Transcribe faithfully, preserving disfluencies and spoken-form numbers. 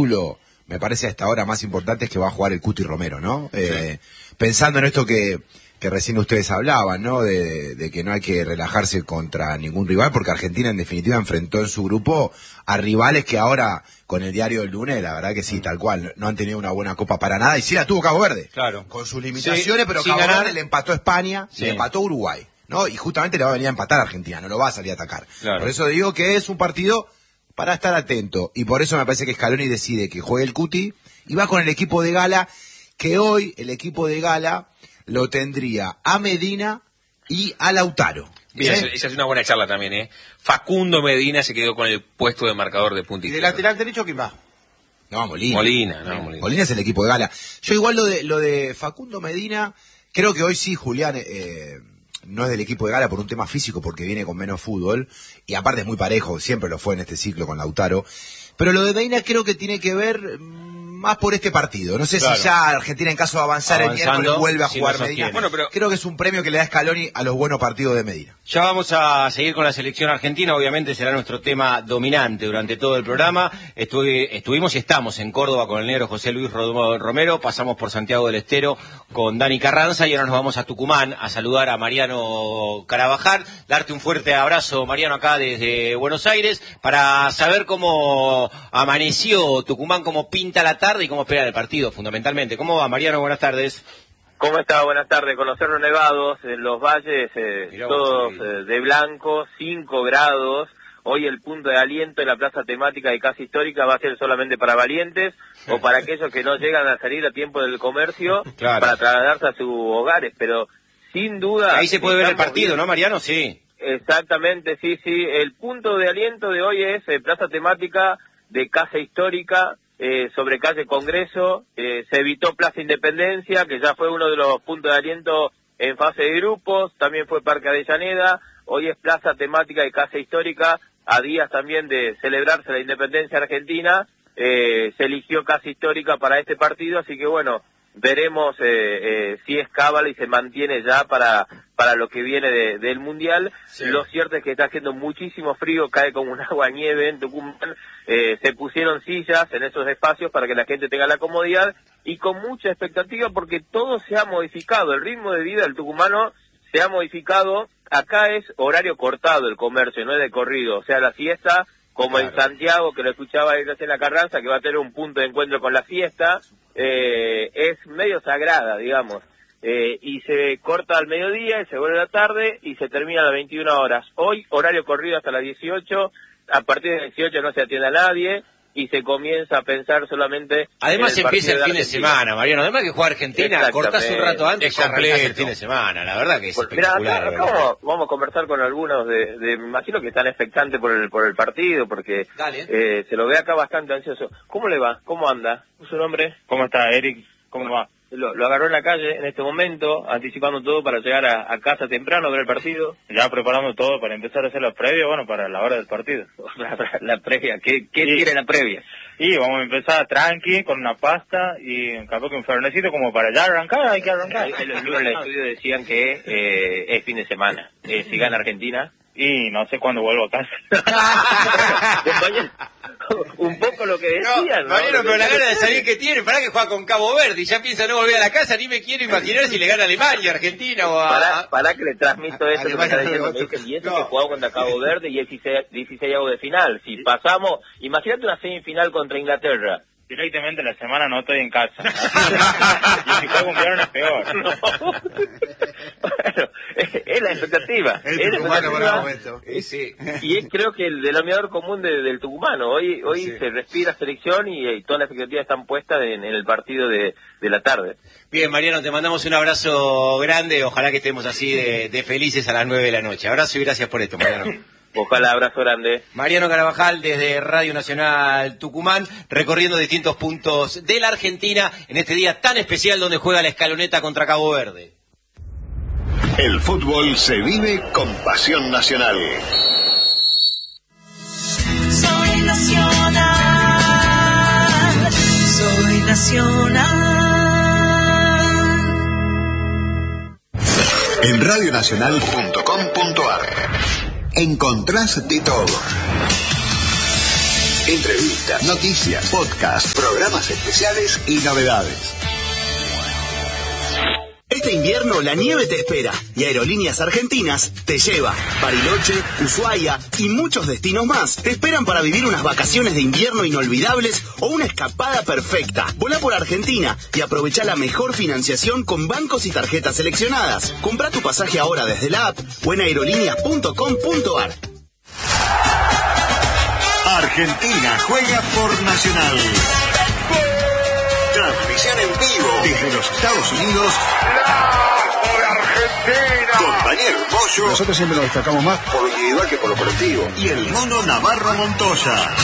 título, me parece a esta hora más importante es que va a jugar el Cuti Romero, ¿no? Sí. Eh, pensando en esto que, que recién ustedes hablaban, ¿no? De, de que no hay que relajarse contra ningún rival, porque Argentina en definitiva enfrentó en su grupo a rivales que ahora, con el diario del lunes, la verdad que sí, tal cual, no han tenido una buena copa para nada, y sí la tuvo Cabo Verde. Claro. Con sus limitaciones, sí, pero Cabo ganar. Verde le empató a España, sí. le empató a Uruguay, ¿no? Y justamente le va a venir a empatar a Argentina, no lo va a salir a atacar. Claro. Por eso digo que es un partido para estar atento, y por eso me parece que Scaloni decide que juegue el Cuti, y va con el equipo de gala, que hoy el equipo de gala lo tendría a Medina y a Lautaro. Bien, esa, esa es una buena charla también, ¿eh? Facundo Medina se quedó con el puesto de marcador de punta ¿Y de izquierda. lateral derecho quién va? No, Molina. Molina, no, Molina. Molina es el equipo de gala. Yo igual lo de lo de Facundo Medina, creo que hoy sí, Julián, eh, no es del equipo de gala por un tema físico, porque viene con menos fútbol, y aparte es muy parejo, siempre lo fue en este ciclo con Lautaro. Pero lo de Medina creo que tiene que ver más por este partido. No sé claro. si ya Argentina, en caso de avanzar el miércoles, vuelve a jugar si no Medina. Bueno, pero creo que es un premio que le da Scaloni a los buenos partidos de Medina. Ya vamos a seguir con la selección argentina, obviamente será nuestro tema dominante durante todo el programa. Estuve, estuvimos y estamos en Córdoba con el negro José Luis Romero, pasamos por Santiago del Estero con Dani Carranza y ahora nos vamos a Tucumán a saludar a Mariano Carabajal, darte un fuerte abrazo, Mariano, acá desde Buenos Aires, para saber cómo amaneció Tucumán, cómo pinta la tarde y cómo espera el partido, fundamentalmente. ¿Cómo va, Mariano? Buenas tardes. ¿Cómo está? Buenas tardes. Con los cerros nevados, en los valles, eh, Mirá, todos sí. eh, de blanco, cinco grados. Hoy el punto de aliento en la plaza temática de Casa Histórica va a ser solamente para valientes o para aquellos que no llegan a salir a tiempo del comercio claro. para trasladarse a sus hogares. Pero sin duda... Ahí se puede ver el partido, bien. ¿No, Mariano? Sí. Exactamente, sí, sí. El punto de aliento de hoy es eh, plaza temática de Casa Histórica, Eh, sobre calle Congreso, eh, se evitó Plaza Independencia, que ya fue uno de los puntos de aliento en fase de grupos, también fue Parque Avellaneda, hoy es Plaza Temática de Casa Histórica, a días también de celebrarse la independencia argentina, eh, se eligió Casa Histórica para este partido, así que bueno, veremos eh, eh, si es cábala y se mantiene ya para para lo que viene de, del Mundial. Sí. Lo cierto es que está haciendo muchísimo frío, cae como un agua nieve en Tucumán, eh, se pusieron sillas en esos espacios para que la gente tenga la comodidad y con mucha expectativa porque todo se ha modificado, el ritmo de vida del tucumano se ha modificado, acá es horario cortado el comercio, no es de corrido, o sea, la fiesta, como claro. en Santiago, que lo escuchaba ahí recién la Carranza, que va a tener un punto de encuentro con la fiesta, eh, es medio sagrada, digamos, eh, y se corta al mediodía y se vuelve a la tarde y se termina a las veintiuna horas. Hoy, horario corrido hasta las dieciocho, a partir de las dieciocho no se atiende a nadie, y se comienza a pensar solamente... Además en el empieza el fin de, de semana, Mariano, además que juega Argentina, cortás un rato antes y ya arrancás el fin de semana, la verdad que es pues, espectacular. Mira, acá, acá vamos, vamos a conversar con algunos de, de, me imagino que están expectantes por el por el partido, porque eh, se lo ve acá bastante ansioso. ¿Cómo le va? ¿Cómo anda? ¿Su nombre? ¿Cómo está, Eric? ¿Cómo va? Lo, lo agarró en la calle en este momento, anticipando todo para llegar a, a casa temprano a ver el partido. Ya preparando todo para empezar a hacer la previa, bueno, para la hora del partido. la, la previa, ¿qué, qué sí. tiene la previa? Y vamos a empezar tranqui, con una pasta y capaz que un fernecito como para ya arrancar, hay que arrancar. En los libros del estudio decían que eh, es fin de semana, eh, si gana Argentina. Y no sé cuándo vuelvo a casa. Un poco lo que decían, no, ¿no? Mariano, pero la gana de salir que tiene, para que juega con Cabo Verde y ya piensa no volver a la casa, ni me quiero imaginar si le gana a Alemania, Argentina o a... Para, para que le transmito eso que me está diciendo, me dicen, y eso no. que jugamos contra Cabo Verde y es dieciséis de final. Si pasamos, imagínate una semifinal contra Inglaterra. Directamente la semana no estoy en casa. Y si juego un viernes es peor. No. Bueno, es, es la expectativa. El es tucumano por el momento. Sí. Y es creo que el denominador común de, del tucumano. Hoy hoy sí. se respira selección y, y todas las expectativas están puestas en, en el partido de, de la tarde. Bien, Mariano, te mandamos un abrazo grande. Ojalá que estemos así de, de felices a las nueve de la noche. Abrazo y gracias por esto, Mariano. Ojalá, abrazo grande. Mariano Carabajal desde Radio Nacional Tucumán, recorriendo distintos puntos de la Argentina en este día tan especial donde juega la Escaloneta contra Cabo Verde. El fútbol se vive con pasión nacional. Soy nacional, soy nacional. En radio nacional punto com punto a r encontrás de todo. Entrevistas, noticias, podcast, programas especiales y novedades. Este invierno la nieve te espera y Aerolíneas Argentinas te lleva. Bariloche, Ushuaia y muchos destinos más te esperan para vivir unas vacaciones de invierno inolvidables o una escapada perfecta. Volá por Argentina y aprovecha la mejor financiación con bancos y tarjetas seleccionadas. Comprá tu pasaje ahora desde la app o en aerolíneas punto com punto ar. Argentina juega por Nacional. Transmisión en vivo desde los Estados Unidos. ¡Por Argentina! Con Daniel Moyo. Nosotros siempre nos destacamos más por lo individual que por lo colectivo. Y el mono Navarro Montoya.